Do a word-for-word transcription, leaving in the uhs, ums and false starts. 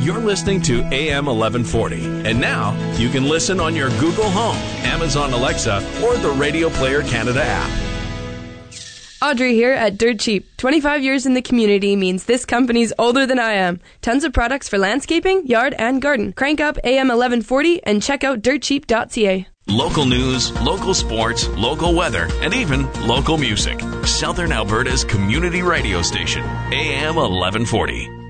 You're listening to A M eleven forty. And now, you can listen on your Google Home, Amazon Alexa, or the Radio Player Canada app. Audrey here at Dirt Cheap. twenty-five years in the community means this company's older than I am. Tons of products for landscaping, yard, and garden. Crank up A M eleven forty and check out dirt cheap dot c a. Local news, local sports, local weather, and even local music. Southern Alberta's community radio station, A M eleven forty.